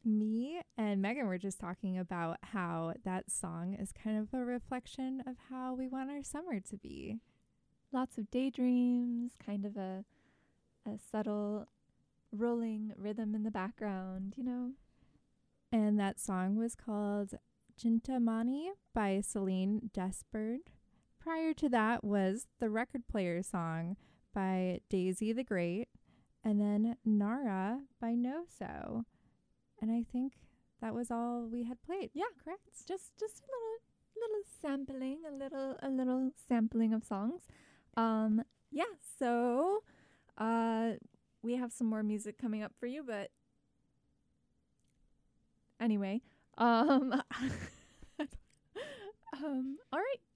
Me and Megan were just talking about how that song is kind of a reflection of how we want our summer to be. Lots of daydreams, kind of a subtle rolling rhythm in the background, you know. And that song was called Chintamani by Celine Despard. Prior to that was the Record Player song by Daisy the Great, and then Nara by No-So. And I think that was all we had played. Yeah, correct. Just a little sampling, a little sampling of songs. Yeah, so we have some more music coming up for you, but anyway, all right.